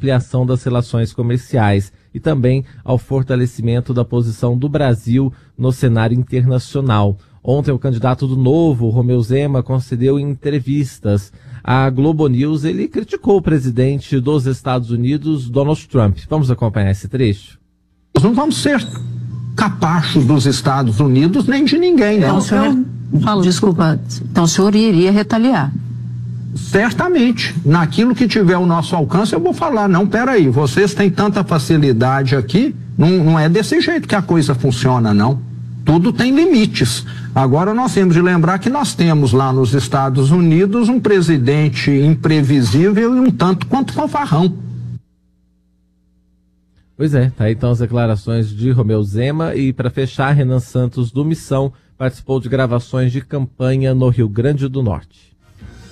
ampliação das relações comerciais e também ao fortalecimento da posição do Brasil no cenário internacional. Ontem, o candidato do Novo, Romeu Zema, concedeu entrevistas à Globo News. Ele criticou o presidente dos Estados Unidos, Donald Trump. Vamos acompanhar esse trecho? Nós não vamos ser capachos dos Estados Unidos nem de ninguém, não. Desculpa, então o senhor iria retaliar? Certamente. Naquilo que tiver ao nosso alcance, eu vou falar, não, peraí, vocês têm tanta facilidade aqui, não é desse jeito que a coisa funciona, não. Tudo tem limites. Agora nós temos de lembrar que nós temos lá nos Estados Unidos um presidente imprevisível e um tanto quanto fanfarrão. Pois é, tá aí então as declarações de Romeu Zema. E para fechar, Renan Santos do Missão participou de gravações de campanha no Rio Grande do Norte.